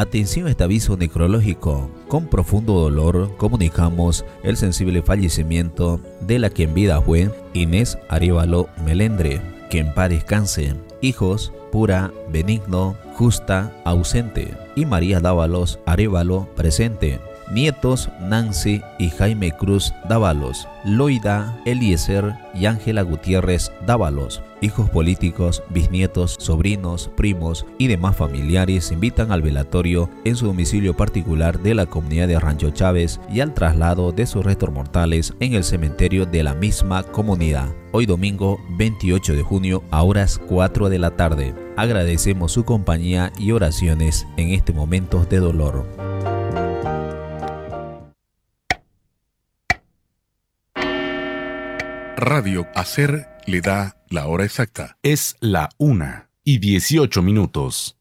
Atención a este aviso necrológico. Con profundo dolor comunicamos el sensible fallecimiento de la que en vida fue Inés Arévalo Melendre, que en paz descanse. Hijos: Pura, Benigno, Justa, ausente, y María Dávalos Arévalo, presente. Nietos: Nancy y Jaime Cruz Dávalos, Loida, Eliezer y Ángela Gutiérrez Dávalos. Hijos políticos, bisnietos, sobrinos, primos y demás familiares se invitan al velatorio en su domicilio particular de la comunidad de Rancho Chávez y al traslado de sus restos mortales en el cementerio de la misma comunidad. Hoy domingo 28 de junio a horas 4 de la tarde. Agradecemos su compañía y oraciones en este momento de dolor. Radio Hacer le da la hora exacta. Es la 1:18.